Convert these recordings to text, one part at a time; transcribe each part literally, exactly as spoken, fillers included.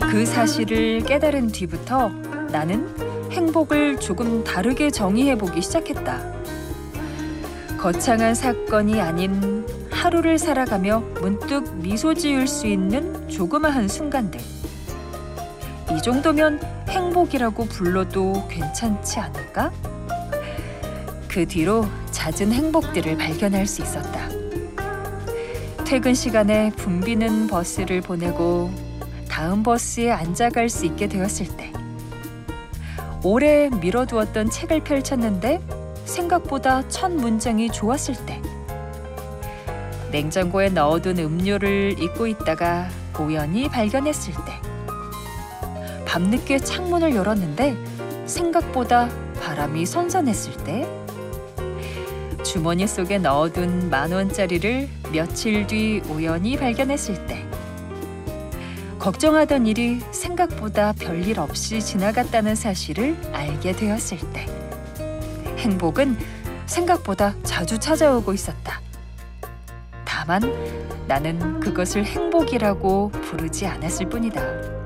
그 사실을 깨달은 뒤부터 나는 행복을 조금 다르게 정의해보기 시작했다. 거창한 사건이 아닌 하루를 살아가며 문득 미소 지을 수 있는 조그마한 순간들. 이 정도면 행복이라고 불러도 괜찮지 않을까? 그 뒤로 잦은 행복들을 발견할 수 있었다. 퇴근 시간에 붐비는 버스를 보내고 다음 버스에 앉아갈 수 있게 되었을 때, 오래 미뤄두었던 책을 펼쳤는데 생각보다 첫 문장이 좋았을 때, 냉장고에 넣어둔 음료를 잊고 있다가 우연히 발견했을 때, 밤늦게 창문을 열었는데 생각보다 바람이 선선했을 때, 주머니 속에 넣어둔 만 원짜리를 며칠 뒤 우연히 발견했을 때, 걱정하던 일이 생각보다 별일 없이 지나갔다는 사실을 알게 되었을 때, 행복은 생각보다 자주 찾아오고 있었다. 다만 나는 그것을 행복이라고 부르지 않았을 뿐이다.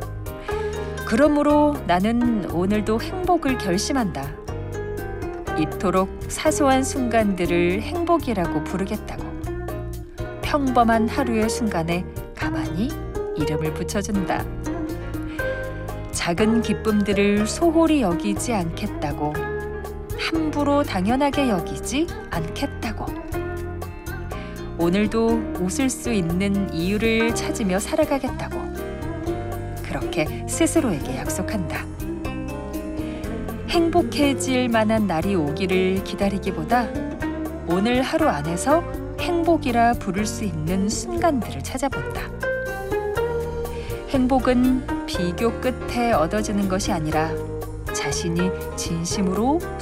그러므로 나는 오늘도 행복을 결심한다. 이토록 사소한 순간들을 행복이라고 부르겠다고. 평범한 하루의 순간에 가만히 이름을 붙여준다. 작은 기쁨들을 소홀히 여기지 않겠다고. 함부로 당연하게 여기지 않겠다고. 오늘도 웃을 수 있는 이유를 찾으며 살아가겠다고. 그렇게 스스로에게 약속한다. 행복해질 만한 날이 오기를 기다리기보다 오늘 하루 안에서 행복이라 부를 수 있는 순간들을 찾아본다. 행복은 비교 끝에 얻어지는 것이 아니라 자신이 진심으로